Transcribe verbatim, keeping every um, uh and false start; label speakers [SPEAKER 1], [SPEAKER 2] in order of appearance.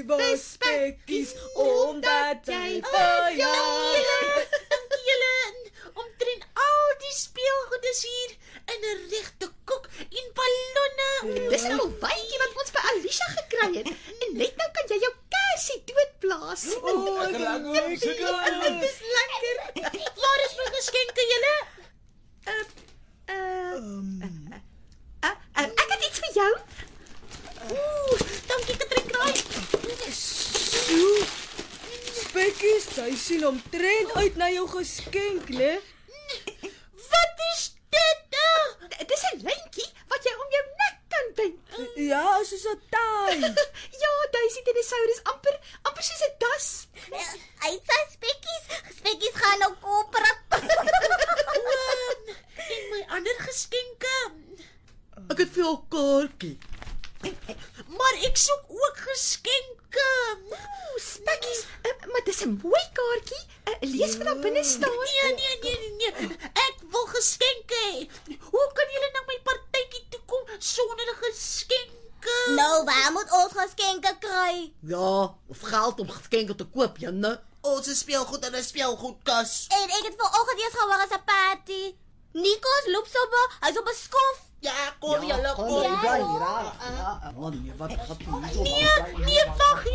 [SPEAKER 1] liewe spekkies, omdat jy vir jou.
[SPEAKER 2] Dankie julle. Omtrent al die speelgoedes hier in 'n regte koek en ballonne.
[SPEAKER 3] Dis 'n ontbytjie wat ons by Alicia gekry het. En net nou kan jy jou kersie doodblaas.
[SPEAKER 1] O,
[SPEAKER 4] Lekker, lekker, lekker.
[SPEAKER 2] Dis lekker. Waar is my geskenke julle?
[SPEAKER 3] Uh, uh, uh, uh, ek het iets vir jou.
[SPEAKER 2] Ooh, dankie Katrin Kraai.
[SPEAKER 1] Sjoe, spekkies, jy sien omtrent uit na jou geskenk, né?
[SPEAKER 2] Wat is dit nou?
[SPEAKER 3] Dit is 'n lyntjie wat jy om jou nek kan bind.
[SPEAKER 1] Ja, soos 'n taai.
[SPEAKER 3] Ja, Daisy dinosaurus amper amper soos 'n das.
[SPEAKER 5] Hy sê spekkies, spekkies gaan nou kooprat.
[SPEAKER 2] En my ander geskenke.
[SPEAKER 6] Ek het vir jou 'n kaartjie.
[SPEAKER 2] Maar ek soek ook geskenke.
[SPEAKER 3] Ooh, spekkies, uh, maar dis 'n mooi kaartjie. Uh, lees wat daar binne staan.
[SPEAKER 2] Nee, nee, nee, nee, nee. Ek wil geskenke hê. Hoe kan julle na my partytjie toe kom sonder geskenke?
[SPEAKER 5] Nou, waar moet ons geskenke kry?
[SPEAKER 6] Ja, of geld om geskenke te koop, Janne.
[SPEAKER 4] Ons is speelgoed in 'n speelgoedkas.
[SPEAKER 5] En ek het vanoggend eers gehoor as 'n party. Nico's loopsoppe, hy's op 'n skof.
[SPEAKER 4] Ja, kom julle
[SPEAKER 6] kom
[SPEAKER 4] kom.
[SPEAKER 6] jy bly hier. Ja, man, wat wat hier so.
[SPEAKER 2] Nee, nee, wag